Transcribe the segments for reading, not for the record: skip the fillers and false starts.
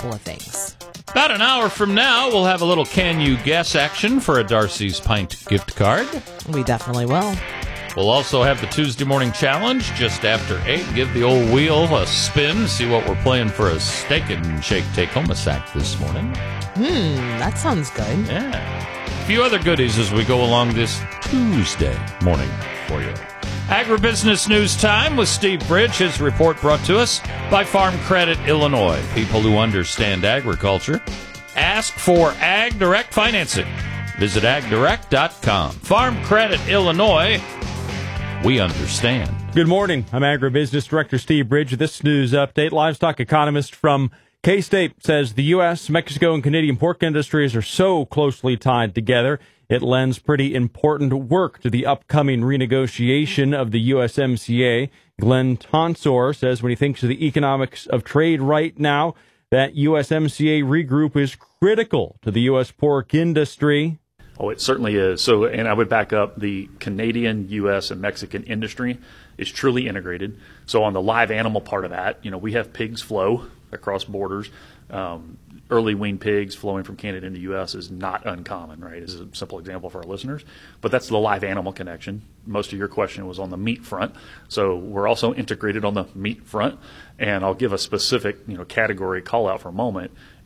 couple of things. About an hour from now, we'll have a little Can You Guess action for a Darcy's Pint gift card. We definitely will. We'll also have the Tuesday morning challenge just after 8. Give the old wheel a spin, see what we're playing for a Steak and Shake Tacoma sack this morning. That sounds good. Yeah. A few other goodies as we go along this Tuesday morning for you. Agribusiness News Time with Steve Bridge. His report brought to us by Farm Credit Illinois. People who understand agriculture. Ask for Ag Direct financing. Visit agdirect.com. Farm Credit Illinois. We understand. Good morning. I'm Agribusiness Director Steve Bridge. This news update. Livestock economist from K-State says the U.S., Mexico, and Canadian pork industries are so closely tied together, it lends pretty important work to the upcoming renegotiation of the USMCA. Glenn Tonsor says when he thinks of the economics of trade right now, that USMCA regroup is critical to the U.S. pork industry. Oh, it certainly is. So, and I would back up, the Canadian, U.S., and Mexican industry is truly integrated. So on the live animal part of that, we have pigs flow across borders. Early weaned pigs flowing from Canada into the U.S. is not uncommon, right? As a simple example for our listeners. But that's the live animal connection. Most of your question was on the meat front. So we're also integrated on the meat front. And I'll give a specific, category call out for a moment,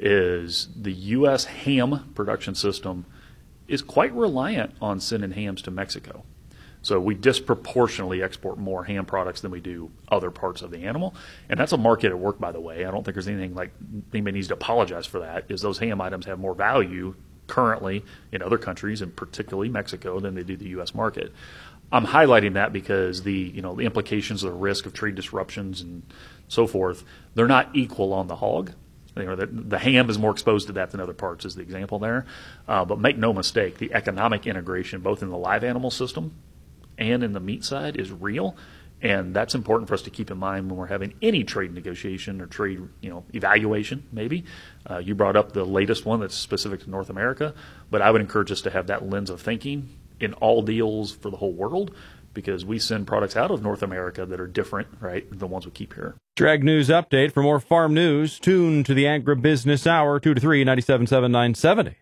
is the U.S. ham production system is quite reliant on sending hams to Mexico. So we disproportionately export more ham products than we do other parts of the animal. And that's a market at work, by the way. I don't think there's anything like anybody needs to apologize for that, is those ham items have more value currently in other countries, and particularly Mexico, than they do the U.S. market. I'm highlighting that because the implications of the risk of trade disruptions and so forth, they're not equal on the hog. The ham is more exposed to that than other parts, is the example there. But make no mistake, the economic integration, both in the live animal system and in the meat side, is real. And that's important for us to keep in mind when we're having any trade negotiation or trade evaluation, maybe. You brought up the latest one that's specific to North America. But I would encourage us to have that lens of thinking in all deals for the whole world, because we send products out of North America that are different, right, than the ones we keep here. Ag News Update. For more farm news, tune to the Agribusiness Hour, 2 to 3, 97.7, 970,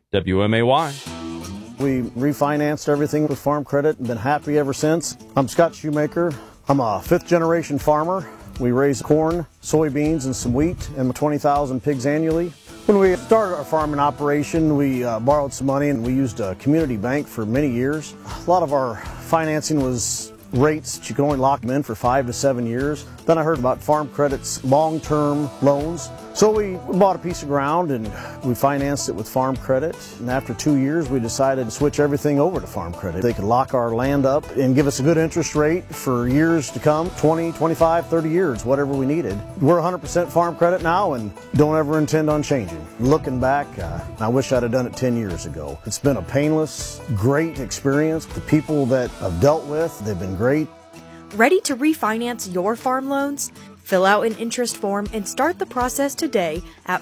WMAY. We refinanced everything with Farm Credit and been happy ever since. I'm Scott Shoemaker. I'm a fifth-generation farmer. We raise corn, soybeans, and some wheat, and 20,000 pigs annually. When we started our farming operation, we borrowed some money, and we used a community bank for many years. A lot of our financing was rates that you can only lock them in for 5 to 7 years. Then I heard about Farm Credit's long-term loans. So we bought a piece of ground and we financed it with Farm Credit. And after 2 years, we decided to switch everything over to Farm Credit. They could lock our land up and give us a good interest rate for years to come, 20, 25, 30 years, whatever we needed. We're 100% Farm Credit now and don't ever intend on changing. Looking back, I wish I'd have done it 10 years ago. It's been a painless, great experience. The people that I've dealt with, they've been great. Ready to refinance your farm loans? Fill out an interest form and start the process today at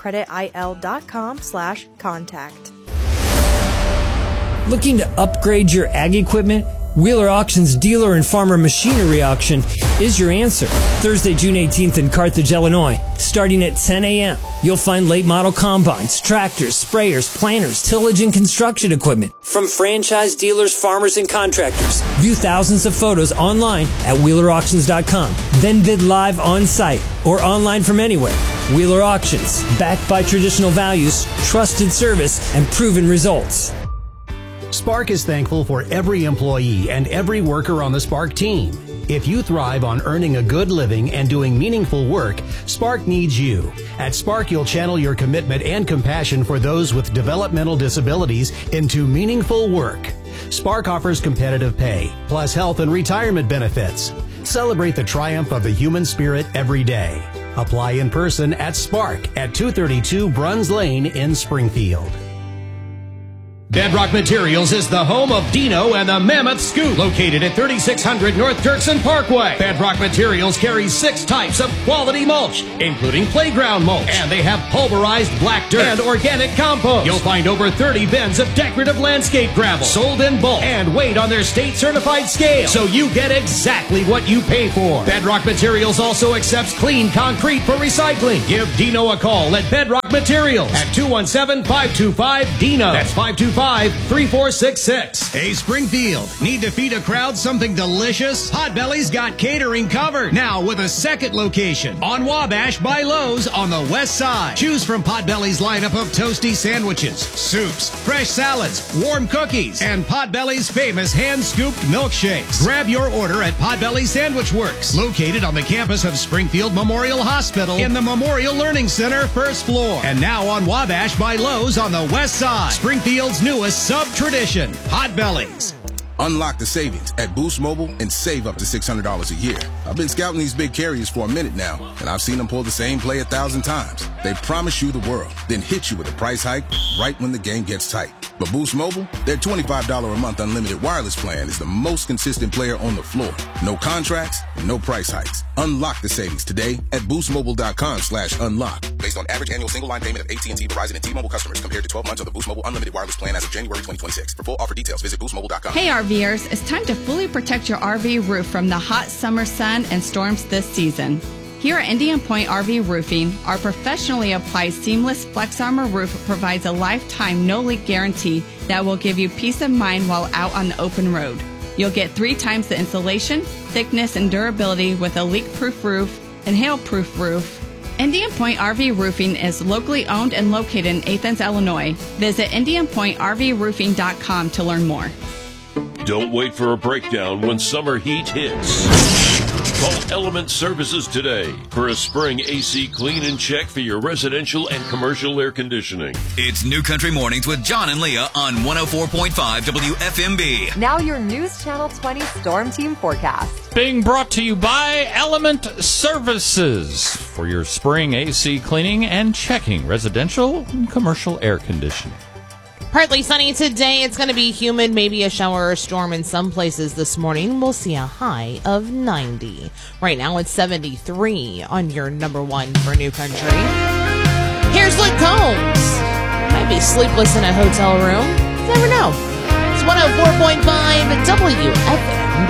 farmcreditil.com/contact. Looking to upgrade your ag equipment? Wheeler Auctions Dealer and Farmer Machinery Auction is your answer. Thursday, June 18th in Carthage, Illinois, starting at 10 a.m. You'll find late model combines, tractors, sprayers, planters, tillage, and construction equipment from franchise dealers, farmers, and contractors. View thousands of photos online at WheelerAuctions.com. Then bid live on site or online from anywhere. Wheeler Auctions, backed by traditional values, trusted service, and proven results. Spark is thankful for every employee and every worker on the Spark team. If you thrive on earning a good living and doing meaningful work, Spark needs you. At Spark, you'll channel your commitment and compassion for those with developmental disabilities into meaningful work. Spark offers competitive pay, plus health and retirement benefits. Celebrate the triumph of the human spirit every day. Apply in person at Spark at 232 Bruns Lane in Springfield. Bedrock Materials is the home of Dino and the Mammoth Scoop, located at 3600 North Dirksen Parkway. Bedrock Materials carries 6 types of quality mulch, including playground mulch, and they have pulverized black dirt and organic compost. You'll find over 30 bins of decorative landscape gravel, sold in bulk and weighed on their state-certified scale, so you get exactly what you pay for. Bedrock Materials also accepts clean concrete for recycling. Give Dino a call at Bedrock Materials at 217-525-DINO. That's 525-3466. Hey, Springfield, need to feed a crowd something delicious? Potbelly's got catering covered. Now with a second location on Wabash by Lowe's on the west side. Choose from Potbelly's lineup of toasty sandwiches, soups, fresh salads, warm cookies, and Potbelly's famous hand-scooped milkshakes. Grab your order at Potbelly Sandwich Works, located on the campus of Springfield Memorial Hospital in the Memorial Learning Center, first floor. And now on Wabash by Lowe's on the west side. Springfield's newest sub-tradition, Potbelly's. Unlock the savings at Boost Mobile and save up to $600 a year. I've been scouting these big carriers for a minute now, and I've seen them pull the same play 1,000 times. They promise you the world, then hit you with a price hike right when the game gets tight. But Boost Mobile, their $25 a month unlimited wireless plan is the most consistent player on the floor. No contracts, no price hikes. Unlock the savings today at boostmobile.com/unlock. Based on average annual single line payment of AT&T, Verizon, and T-Mobile customers compared to 12 months of the Boost Mobile unlimited wireless plan as of January 2026. For full offer details, visit boostmobile.com. Hey RVers, it's time to fully protect your RV roof from the hot summer sun and storms this season. Here at Indian Point RV Roofing, our professionally applied seamless Flex Armor roof provides a lifetime no-leak guarantee that will give you peace of mind while out on the open road. You'll get 3 times the insulation, thickness, and durability with a leak-proof roof and hail-proof roof. Indian Point RV Roofing is locally owned and located in Athens, Illinois. Visit IndianPointRVRoofing.com to learn more. Don't wait for a breakdown when summer heat hits. Call Element Services today for a spring AC clean and check for your residential and commercial air conditioning. It's New Country Mornings with John and Leah on 104.5 WFMB. Now your News Channel 20 Storm Team forecast. Being brought to you by Element Services for your spring AC cleaning and checking residential and commercial air conditioning. Partly sunny today. It's going to be humid, maybe a shower or storm in some places this morning. We'll see a high of 90. Right now it's 73 on your number one for New Country. Here's Luke Combs. Might be sleepless in a hotel room. You never know. It's 104.5 WFM.